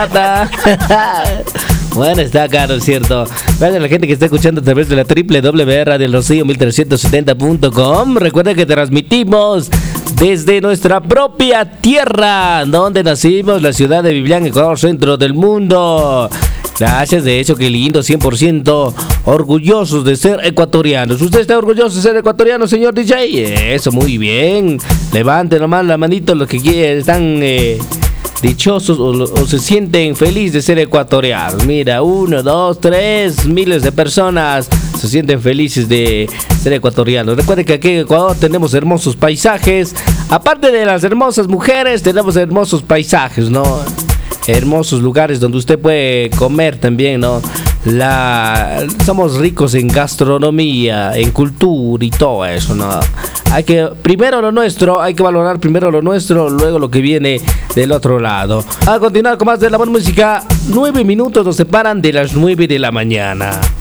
Bueno, está acá, ¿no es cierto? Gracias a la gente que está escuchando a través de la www.radiolrocío1370.com. Recuerda que transmitimos desde nuestra propia tierra, donde nacimos, la ciudad de Biblián, Ecuador, centro del mundo. Gracias, de hecho, qué lindo, 100% orgullosos de ser ecuatorianos. ¿Usted está orgulloso de ser ecuatoriano, señor DJ? Eso, muy bien. Levante nomás la manito los que están dichosos o se sienten felices de ser ecuatorianos. Mira, 1, 2, 3, miles de personas se sienten felices de ser ecuatorianos. Recuerden que aquí en Ecuador tenemos hermosos paisajes. Aparte de las hermosas mujeres, tenemos hermosos paisajes, ¿no? Hermosos lugares donde usted puede comer también, ¿no? Somos ricos en gastronomía, en cultura y todo eso, ¿no? Hay que valorar primero lo nuestro, luego lo que viene del otro lado. A continuar con más de la buena música, 9 minutos nos separan de las 9 de la mañana.